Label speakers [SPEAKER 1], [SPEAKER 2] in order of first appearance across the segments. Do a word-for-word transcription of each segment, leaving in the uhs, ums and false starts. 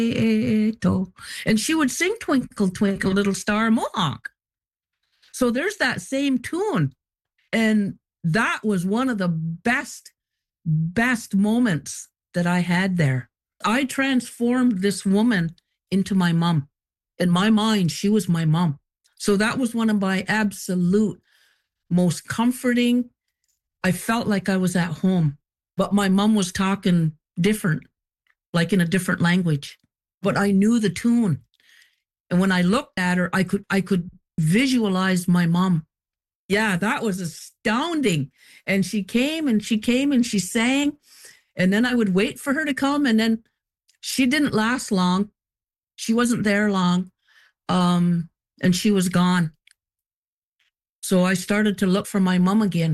[SPEAKER 1] And she would sing Twinkle, Twinkle, Little Star Mohawk. So there's that same tune. And that was one of the best, best moments that I had there. I transformed this woman into my mom. In my mind, she was my mom. So that was one of my absolute most comforting. I felt like I was at home, but my mom was talking different, like in a different language. But I knew the tune. And when I looked at her, I could I could visualize my mom. Yeah, that was astounding. And she came and she came and she sang. And then I would wait for her to come. And then she didn't last long. She wasn't there long. Um, and she was gone. So I started to look for my mom again.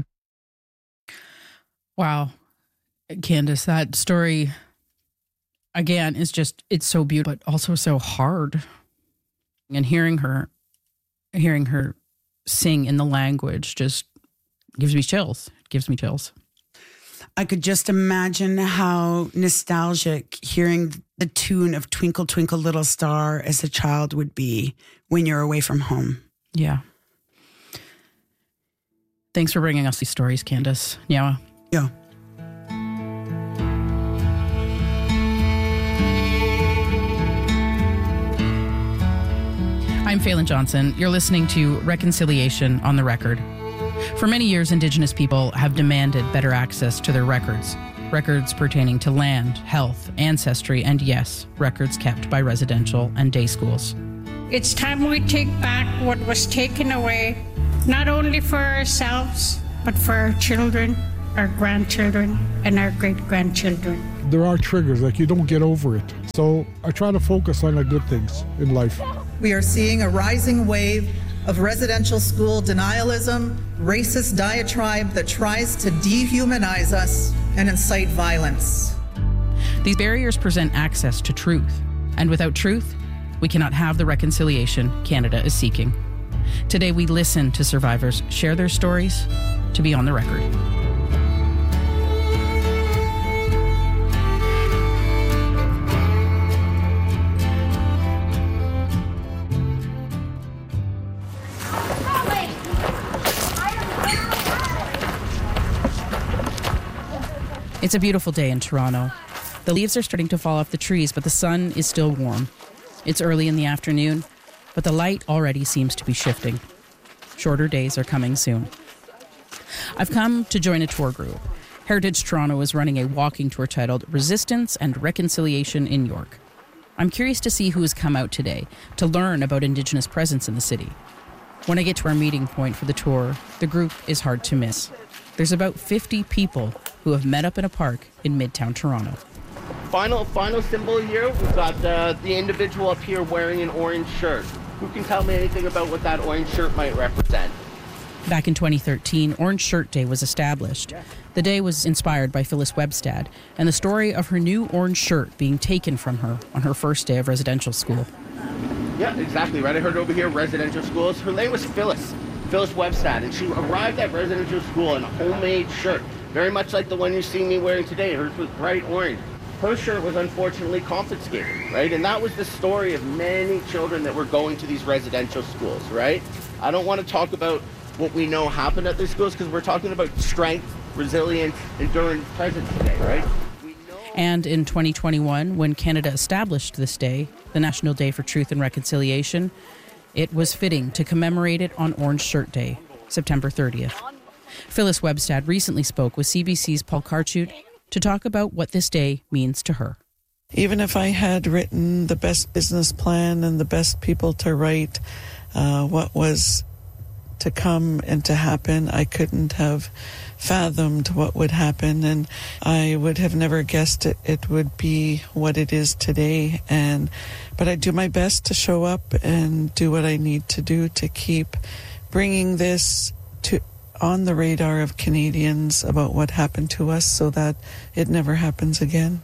[SPEAKER 2] Wow. Candace, that story, again, is just, it's so beautiful, but also so hard. And hearing her, hearing her sing in the language just gives me chills. It gives me chills.
[SPEAKER 3] I could just imagine how nostalgic hearing the tune of Twinkle, Twinkle, Little Star as a child would be when you're away from home.
[SPEAKER 2] Yeah. Thanks for bringing us these stories, Candace. Yeah.
[SPEAKER 3] Yeah.
[SPEAKER 2] I'm Phelan Johnson. You're listening to Reconciliation on the Record. For many years, Indigenous people have demanded better access to their records. Records pertaining to land, health, ancestry, and yes, records kept by residential and day schools.
[SPEAKER 4] It's time we take back what was taken away, not only for ourselves, but for our children, our grandchildren, and our great-grandchildren.
[SPEAKER 5] There are triggers, like you don't get over it. So I try to focus on the good things in life.
[SPEAKER 6] We are seeing a rising wave of residential school denialism, racist diatribe that tries to dehumanize us and incite violence.
[SPEAKER 2] These barriers present access to truth, and without truth, we cannot have the reconciliation Canada is seeking. Today, we listen to survivors share their stories to be on the record. It's a beautiful day in Toronto. The leaves are starting to fall off the trees, but the sun is still warm. It's early in the afternoon, but the light already seems to be shifting. Shorter days are coming soon. I've come to join a tour group. Heritage Toronto is running a walking tour titled Resistance and Reconciliation in York. I'm curious to see who has come out today to learn about Indigenous presence in the city. When I get to our meeting point for the tour, the group is hard to miss. There's about fifty people who have met up in a park in Midtown Toronto.
[SPEAKER 7] Final final symbol here, we've got uh, the individual up here wearing an orange shirt. Who can tell me anything about what that orange shirt might represent?
[SPEAKER 2] Back in twenty thirteen, Orange Shirt Day was established. The day was inspired by Phyllis Webstad and the story of her new orange shirt being taken from her on her first day of residential school.
[SPEAKER 7] Yeah, exactly right. I heard over here, residential schools. Her name was Phyllis. Phyllis Webstad, and she arrived at residential school in a homemade shirt, very much like the one you see me wearing today. Hers was bright orange. Her shirt was unfortunately confiscated, right? And that was the story of many children that were going to these residential schools, right? I don't want to talk about what we know happened at these schools because we're talking about strength, resilience, enduring presence today, right?
[SPEAKER 2] And in twenty twenty-one, when Canada established this day, the National Day for Truth and Reconciliation, it was fitting to commemorate it on Orange Shirt Day, September thirtieth. Phyllis Webstad recently spoke with C B C's Paul Karchut to talk about what this day means to her.
[SPEAKER 8] Even if I had written the best business plan and the best people to write uh, what was to come and to happen, I couldn't have fathomed what would happen, and I would have never guessed it, it would be what it is today. And but I do my best to show up and do what I need to do to keep bringing this to on the radar of Canadians about what happened to us so that it never happens again.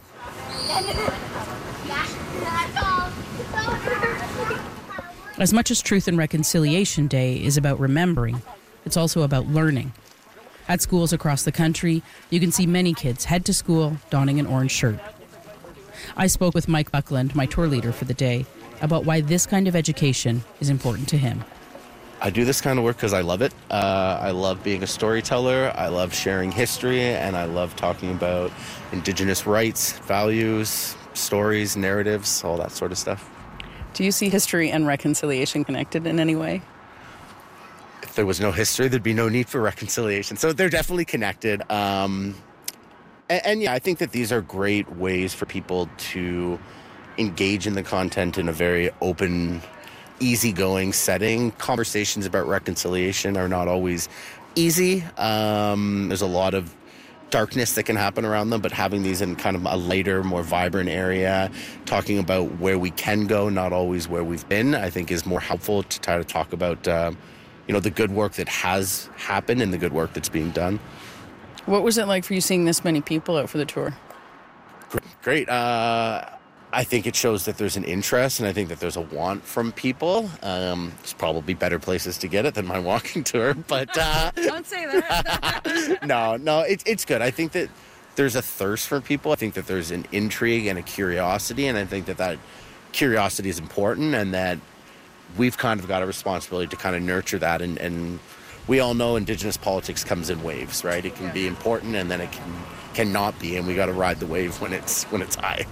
[SPEAKER 2] As much as Truth and Reconciliation Day is about remembering, it's also about learning. At schools across the country, you can see many kids head to school donning an orange shirt. I spoke with Mike Buckland, my tour leader for the day, about why this kind of education is important to him.
[SPEAKER 7] I do this kind of work because I love it. Uh, I love being a storyteller. I love sharing history, and I love talking about Indigenous rights, values, stories, narratives, all that sort of stuff.
[SPEAKER 2] Do you see history and reconciliation connected in any way?
[SPEAKER 7] If there was no history, there'd be no need for reconciliation. So they're definitely connected. Um, and, and yeah, I think that these are great ways for people to engage in the content in a very open, easygoing setting. Conversations about reconciliation are not always easy. Um, there's a lot of darkness that can happen around them, but having these in kind of a lighter, more vibrant area, talking about where we can go, not always where we've been, I think is more helpful to try to talk about, uh, you know, the good work that has happened and the good work that's being done.
[SPEAKER 2] What was it like for you seeing this many people out for the tour?
[SPEAKER 7] Great. Uh, I think it shows that there's an interest, and I think that there's a want from people. Um, there's probably better places to get it than my walking tour, but uh,
[SPEAKER 2] Don't say that.
[SPEAKER 7] no, no, it's it's good. I think that there's a thirst for people. I think that there's an intrigue and a curiosity, and I think that that curiosity is important, and that we've kind of got a responsibility to kind of nurture that. And, and we all know Indigenous politics comes in waves, right? It can be important, and then it can cannot be, and we got to ride the wave when it's when it's high.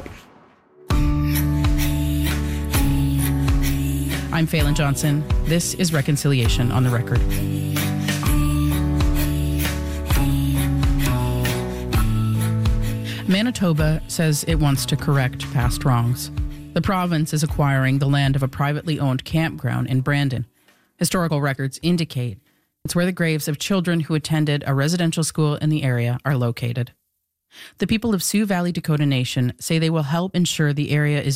[SPEAKER 2] I'm Phelan Johnson. This is Reconciliation on the Record. Manitoba says it wants to correct past wrongs. The province is acquiring the land of a privately owned campground in Brandon. Historical records indicate it's where the graves of children who attended a residential school in the area are located. The people of Sioux Valley Dakota Nation say they will help ensure the area is